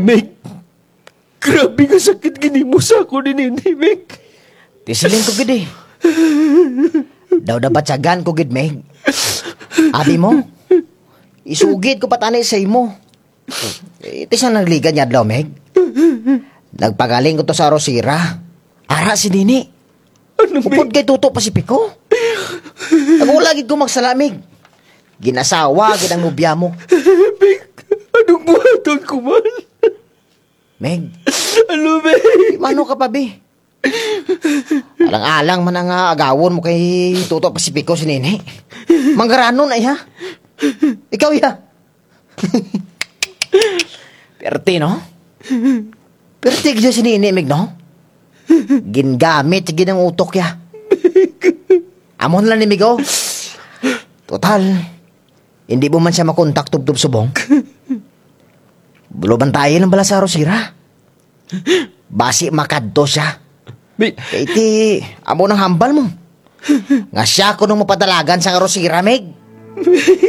Meg. Grabe nga sakit gini mo sa ako ni Nini, Meg. Tisiling ko gid eh. Daw dapat sagan ko gid, Meg. Abi mo, isugid ko patani sa imo. Ito siya nagligan niya daw, Meg. Nagpagaling ko to sa Rosira. Ara si Nini. Ano, Upod Meg? kay Tuto Pasipiko. Nagulagid ko magsalamig. Ginasawa, gid ang nobya mo. Meg, anong buhaton ko man? Meg, Ano, Meg? mano ka pa, be? Alang-alang man ang agawon mo kay Tuto Pasipiko si Nini. Manggaranon ay ha? Ikaw ya? Perti, no? Perti gid si Nini, Meg, no? Gingamit gid ang utok ya. Amon lang ni Migo. Total, hindi mo man siya makontak tubtub subong. Bulo bantayan ng bala sa Rosira. Basi makadto siya. Meg, Kaya iti, amo ng hambal mo. Nga siya ko nung mapadalagan sa Rosira, Meg.